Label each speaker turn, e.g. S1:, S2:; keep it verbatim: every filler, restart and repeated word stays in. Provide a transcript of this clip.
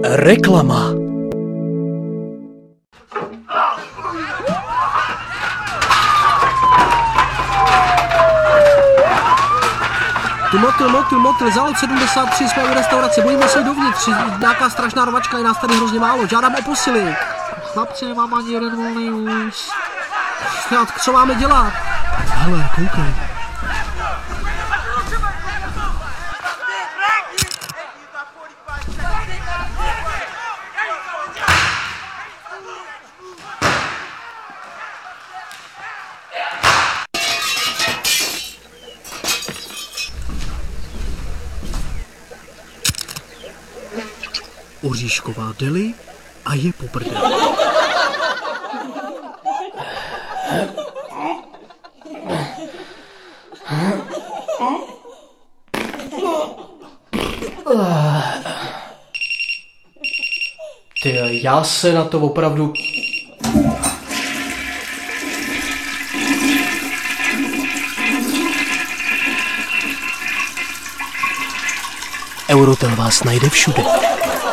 S1: Reklama.
S2: Tu motil, motil, motil, zalot sedmdesát tři, jsme u restaurace, bojíme se dovnitř, nějaká strašná rvačka, je nás tady hrozně málo, žádám o posily. Chlapci, nemám ani jeden volný ús. Co máme dělat? Hele, koukej. Oříšková deli a je po prdeli.
S1: Ty, já se na to opravdu... Eurotel vás najde všude.